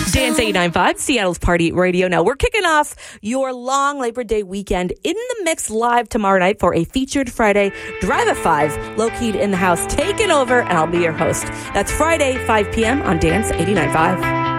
Dance 89.5, Seattle's Party Radio. Now, we're kicking off your long Labor Day weekend in the mix live tomorrow night for a featured Friday Drive at 5. Low-keyed in the house, taking over, and I'll be your host. That's Friday, 5 p.m. on Dance 89.5.